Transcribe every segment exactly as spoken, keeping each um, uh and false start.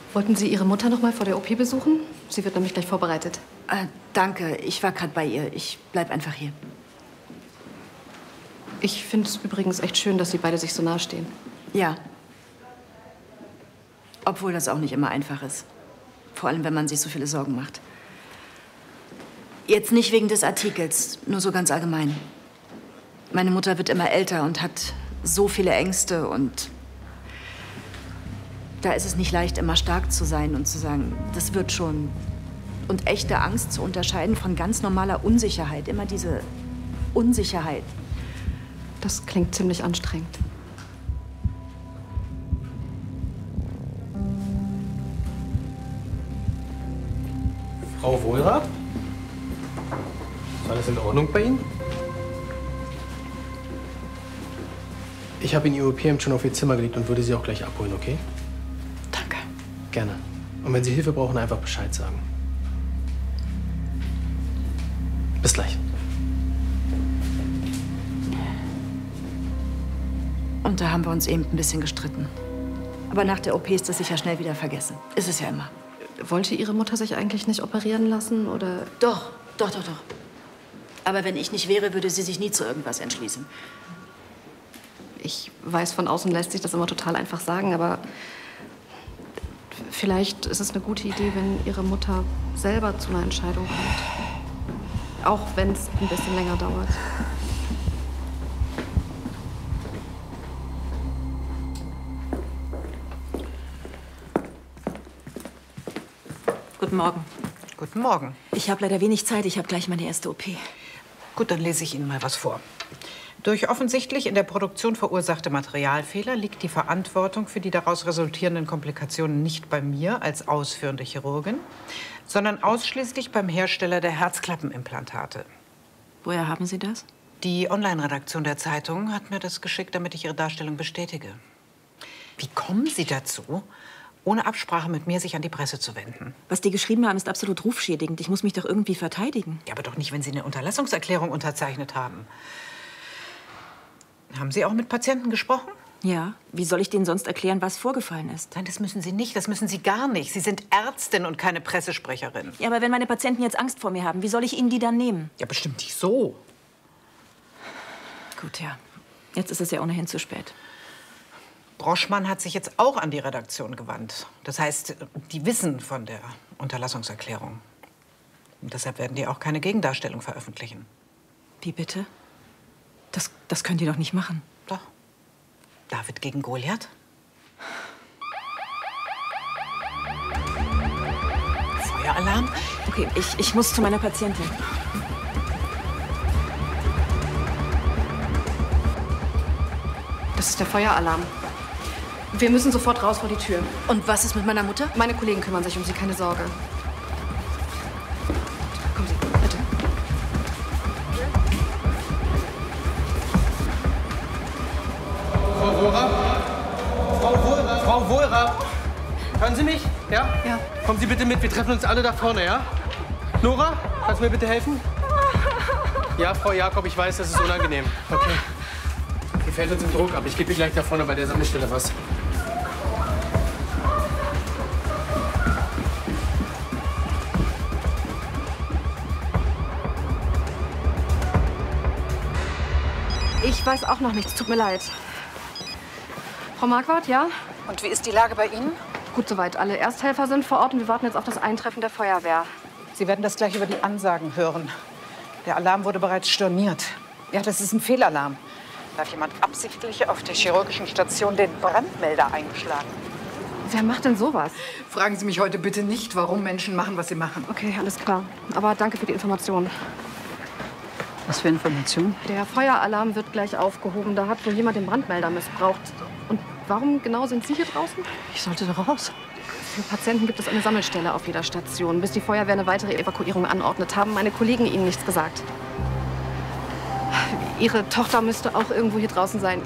Wollten Sie Ihre Mutter noch mal vor der O P besuchen? Sie wird nämlich gleich vorbereitet. Äh, danke, ich war gerade bei ihr. Ich bleib einfach hier. Ich finde es übrigens echt schön, dass Sie beide sich so nahe stehen. Ja. Obwohl das auch nicht immer einfach ist. Vor allem, wenn man sich so viele Sorgen macht. Jetzt nicht wegen des Artikels, nur so ganz allgemein. Meine Mutter wird immer älter und hat so viele Ängste und da ist es nicht leicht, immer stark zu sein und zu sagen, das wird schon. Und echte Angst zu unterscheiden von ganz normaler Unsicherheit. Immer diese Unsicherheit. Das klingt ziemlich anstrengend. Frau Wohlrath? Ist alles in Ordnung bei Ihnen? Ich habe Ihnen Ihr O P-Hemd schon auf Ihr Zimmer gelegt und würde Sie auch gleich abholen, okay? Danke. Gerne. Und wenn Sie Hilfe brauchen, einfach Bescheid sagen. Bis gleich. Und da haben wir uns eben ein bisschen gestritten. Aber nach der O P ist das sicher schnell wieder vergessen. Ist es ja immer. Wollte Ihre Mutter sich eigentlich nicht operieren lassen, oder? Doch, doch, doch, doch. Aber wenn ich nicht wäre, würde sie sich nie zu irgendwas entschließen. Ich weiß, von außen lässt sich das immer total einfach sagen, aber vielleicht ist es eine gute Idee, wenn Ihre Mutter selber zu einer Entscheidung kommt. Auch wenn es ein bisschen länger dauert. Guten Morgen. Guten Morgen. Ich habe leider wenig Zeit. Ich habe gleich meine erste O P. Gut, dann lese ich Ihnen mal was vor. Durch offensichtlich in der Produktion verursachte Materialfehler liegt die Verantwortung für die daraus resultierenden Komplikationen nicht bei mir als ausführende Chirurgin, sondern ausschließlich beim Hersteller der Herzklappenimplantate. Woher haben Sie das? Die Online-Redaktion der Zeitung hat mir das geschickt, damit ich Ihre Darstellung bestätige. Wie kommen Sie dazu, ohne Absprache mit mir sich an die Presse zu wenden? Was die geschrieben haben, ist absolut rufschädigend. Ich muss mich doch irgendwie verteidigen. Ja, aber doch nicht, wenn Sie eine Unterlassungserklärung unterzeichnet haben. Haben Sie auch mit Patienten gesprochen? Ja. Wie soll ich denen sonst erklären, was vorgefallen ist? Nein, das müssen Sie nicht. Das müssen Sie gar nicht. Sie sind Ärztin und keine Pressesprecherin. Ja, aber wenn meine Patienten jetzt Angst vor mir haben, wie soll ich ihnen die dann nehmen? Ja, bestimmt nicht so. Gut, ja. Jetzt ist es ja ohnehin zu spät. Broschmann hat sich jetzt auch an die Redaktion gewandt. Das heißt, die wissen von der Unterlassungserklärung. Und deshalb werden die auch keine Gegendarstellung veröffentlichen. Wie bitte? Das, das können die doch nicht machen. Doch. David gegen Goliath? Feueralarm? Okay, ich, ich muss zu meiner Patientin. Das ist der Feueralarm. Wir müssen sofort raus vor die Tür. Und was ist mit meiner Mutter? Meine Kollegen kümmern sich um sie, keine Sorge. Kommen Sie, bitte. Frau Wohlrath? Frau Wohlrath? Frau Wohlrath? Hören Sie mich? Ja? Ja. Kommen Sie bitte mit, wir treffen uns alle da vorne, ja? Nora, kannst du mir bitte helfen? Ja, Frau Jakob, ich weiß, das ist unangenehm. Okay. Hier fällt uns im Druck ab. Ich gebe dir gleich da vorne bei der Sammelstelle was. Ich weiß auch noch nichts, tut mir leid. Frau Marquardt, ja? Und wie ist die Lage bei Ihnen? Gut soweit. Alle Ersthelfer sind vor Ort und wir warten jetzt auf das Eintreffen der Feuerwehr. Sie werden das gleich über die Ansagen hören. Der Alarm wurde bereits storniert. Ja, das ist ein Fehlalarm. Da hat jemand absichtlich auf der chirurgischen Station den Brandmelder eingeschlagen. Wer macht denn sowas? Fragen Sie mich heute bitte nicht, warum Menschen machen, was sie machen. Okay, alles klar. Aber danke für die Information. Was für Informationen? Der Feueralarm wird gleich aufgehoben. Da hat wohl jemand den Brandmelder missbraucht. Und warum genau sind Sie hier draußen? Ich sollte da raus. Für Patienten gibt es eine Sammelstelle auf jeder Station. Bis die Feuerwehr eine weitere Evakuierung anordnet, haben meine Kollegen Ihnen nichts gesagt. Ihre Tochter müsste auch irgendwo hier draußen sein.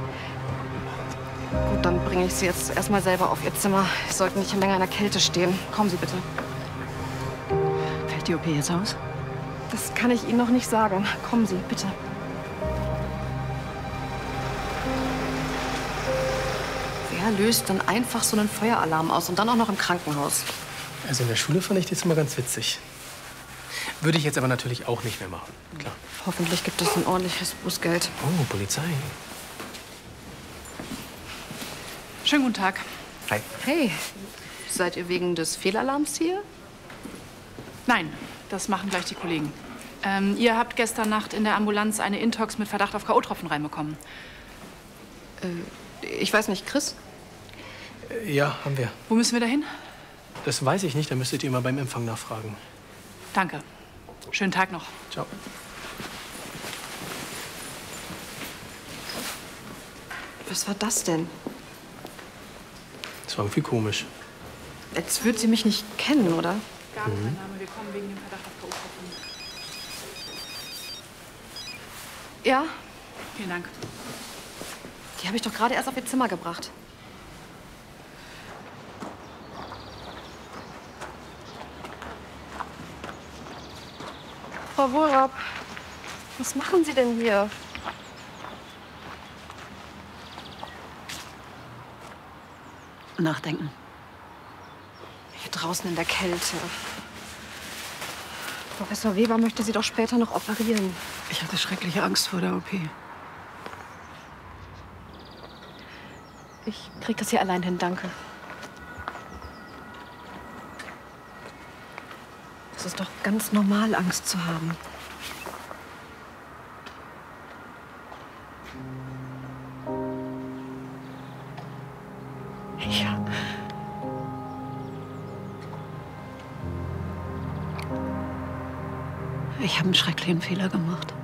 Gut, dann bringe ich Sie jetzt erstmal selber auf Ihr Zimmer. Sie sollten nicht länger in der Kälte stehen. Kommen Sie bitte. Fällt die O P jetzt aus? Das kann ich Ihnen noch nicht sagen. Kommen Sie, bitte. Wer löst dann einfach so einen Feueralarm aus und dann auch noch im Krankenhaus? Also in der Schule fand ich das immer ganz witzig. Würde ich jetzt aber natürlich auch nicht mehr machen, klar. Hoffentlich gibt es ein ordentliches Bußgeld. Oh, Polizei. Schönen guten Tag. Hi. Hey, seid ihr wegen des Fehlalarms hier? Nein, das machen gleich die Kollegen. Ähm, ihr habt gestern Nacht in der Ambulanz eine Intox mit Verdacht auf K O-Tropfen reinbekommen. Äh, ich weiß nicht, Chris? Äh, ja, haben wir. Wo müssen wir da hin? Das weiß ich nicht, da müsstet ihr mal beim Empfang nachfragen. Danke. Schönen Tag noch. Ciao. Was war das denn? Das war irgendwie komisch. Jetzt wird sie mich nicht kennen, oder? Gabenvernahme, wir kommen wegen dem Verdacht auf K O-Tropfen. Ja, Vielen Dank. die habe ich doch gerade erst auf ihr Zimmer gebracht. Frau Wohlrab, was machen Sie denn hier? Nachdenken. Hier draußen in der Kälte. Professor Weber möchte Sie doch später noch operieren. Ich hatte schreckliche Angst vor der O P. Ich krieg das hier allein hin, danke. Es ist doch ganz normal, Angst zu haben. Ja. Ich habe einen schrecklichen Fehler gemacht.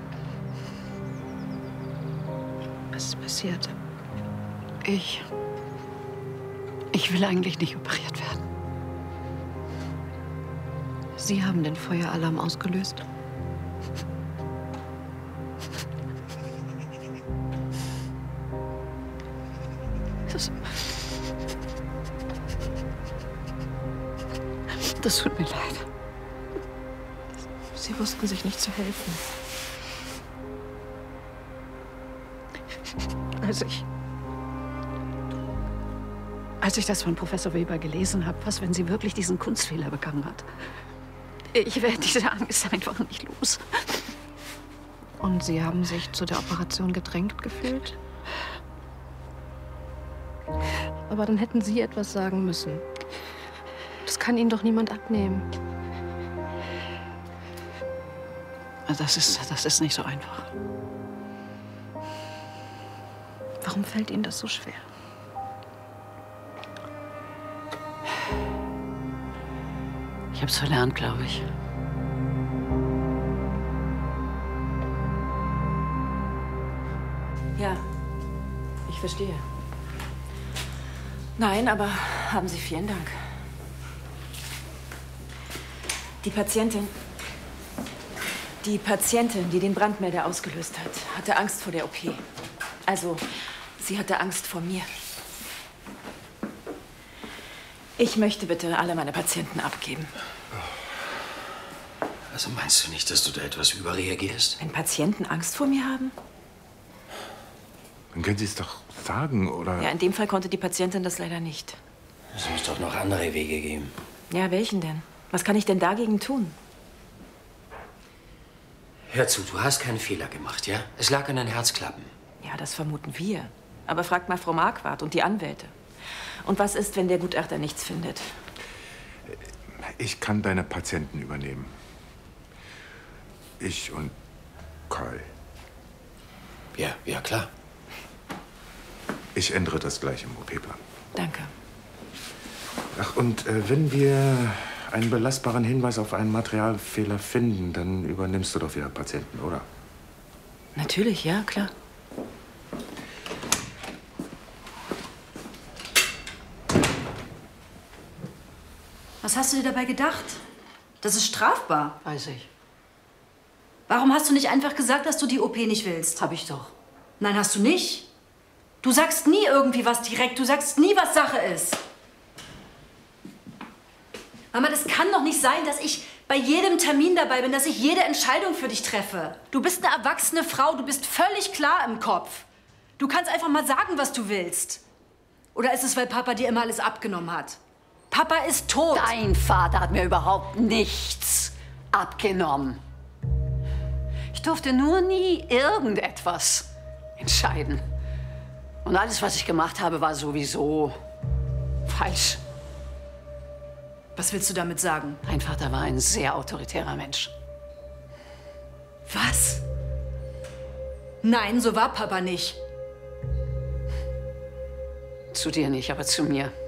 Was ist passiert? Ich. Ich will eigentlich nicht operiert werden. Sie haben den Feueralarm ausgelöst. Das. Das tut mir leid. Sie wussten sich nicht zu helfen. Als ich. Als ich das von Professor Weber gelesen habe, was, wenn sie wirklich diesen Kunstfehler begangen hat. Ich werde diese Angst einfach nicht los. Und Sie haben sich zu der Operation gedrängt gefühlt? Aber dann hätten Sie etwas sagen müssen. Das kann Ihnen doch niemand abnehmen. Das ist, das ist nicht so einfach. Warum fällt Ihnen das so schwer? Ich habe es verlernt, glaube ich. Ja, ich verstehe. Nein, aber haben Sie vielen Dank. Die Patientin, die Patientin, die den Brandmelder ausgelöst hat, hatte Angst vor der O P. Also, sie hatte Angst vor mir. Ich möchte bitte alle meine Patienten abgeben. Also meinst du nicht, dass du da etwas überreagierst? Wenn Patienten Angst vor mir haben? Dann können Sie es doch sagen, oder? Ja, in dem Fall konnte die Patientin das leider nicht. Es muss doch noch andere Wege geben. Ja, welchen denn? Was kann ich denn dagegen tun? Hör zu, du hast keinen Fehler gemacht, ja? Es lag an deinen Herzklappen. Ja, das vermuten wir. Aber fragt mal Frau Marquardt und die Anwälte. Und was ist, wenn der Gutachter nichts findet? Ich kann deine Patienten übernehmen. Ich und Karl. Ja, ja, klar. Ich ändere das gleich im O P-Plan. Danke. Ach, und äh, wenn wir einen belastbaren Hinweis auf einen Materialfehler finden, dann übernimmst du doch wieder Patienten, oder? Natürlich, ja, klar. Was hast du dir dabei gedacht? Das ist strafbar. Weiß ich. Warum hast du nicht einfach gesagt, dass du die O P nicht willst? Hab ich doch. Nein, hast du nicht. Du sagst nie irgendwie was direkt. Du sagst nie, was Sache ist. Mama, das kann doch nicht sein, dass ich bei jedem Termin dabei bin, dass ich jede Entscheidung für dich treffe. Du bist eine erwachsene Frau. Du bist völlig klar im Kopf. Du kannst einfach mal sagen, was du willst. Oder ist es, weil Papa dir immer alles abgenommen hat? Papa ist tot. Dein Vater hat mir überhaupt nichts abgenommen. Ich durfte nur nie irgendetwas entscheiden. Und alles, was ich gemacht habe, war sowieso falsch. Was willst du damit sagen? Dein Vater war ein sehr autoritärer Mensch. Was? Nein, so war Papa nicht. Zu dir nicht, aber zu mir.